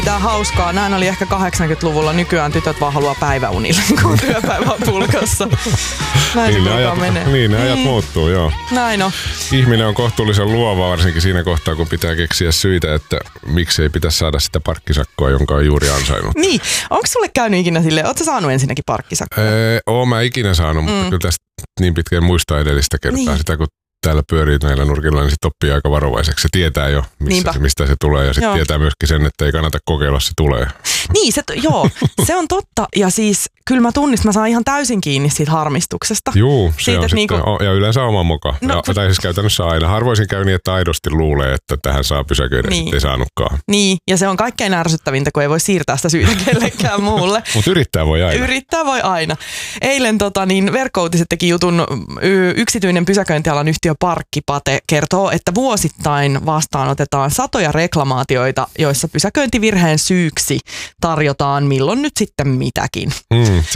Tää hauskaa. Näin oli ehkä 80-luvulla. Nykyään tytöt vaan haluaa päiväunille, kun työpäivä on pulkassa. Näin niin se menee. Niin, ne ajat muuttuu, joo. Näin on. Ihminen on kohtuullisen luova, varsinkin siinä kohtaa, kun pitää keksiä syitä, että miksi ei pitäisi saada sitä parkkisakkoa, jonka on juuri ansainnut. Niin. Onko sulle käynyt ikinä silleen, ootko sä saanut ensinnäkin parkkisakkoa? Oon mä ikinä saanut, mutta kyllä tästä niin pitkään muistaa edellistä kertaa niin. Sitä, kun täällä pyörii näillä nurkilla, niin sit oppii aika varovaiseksi. Se tietää jo, mistä se tulee ja sitten tietää myöskin sen, että ei kannata kokeilla, se tulee. Niin, se on totta. Ja siis kyllä mä tunnistan, mä saan ihan täysin kiinni siitä harmistuksesta. Juu, se on sitten, ja yleensä oma moka. No, tai siis käytännössä aina. Harvoisin käy niin, että aidosti luulee, että tähän saa pysäköidä, niin. Sitten ei saanutkaan. Niin, ja se on kaikkein ärsyttävintä, kun ei voi siirtää sitä syytä kellekään muulle. Mutta yrittää voi aina. Yrittää voi aina. Eilen Verkko-Uutiset teki jutun, yksityinen pysäköintialan yhtiö Parkkipate kertoo, että vuosittain vastaanotetaan satoja reklamaatioita, joissa pysäköintivirheen syyksi tarjotaan milloin nyt sitten mitäkin.